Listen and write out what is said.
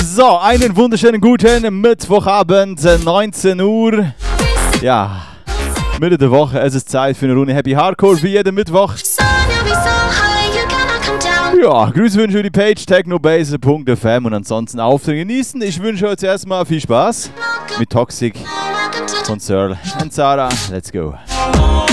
So, einen wunderschönen guten Mittwochabend, 19 Uhr. Ja, Mitte der Woche, es ist Zeit für eine Runde Happy Hardcore, wie jeden Mittwoch. Ja, Grüße wünsche ich die Page technobase.fm und ansonsten auf zu genießen. Ich wünsche euch erstmal viel Spaß mit Toxic von Searle und Sarah. Let's go.